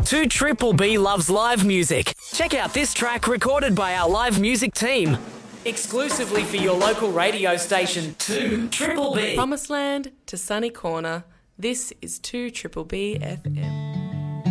2 Triple B loves live music. Check out this track recorded by our live music team. Exclusively for your local radio station, 2 Triple B. Promised Land to Sunny Corner. This is 2 Triple B FM.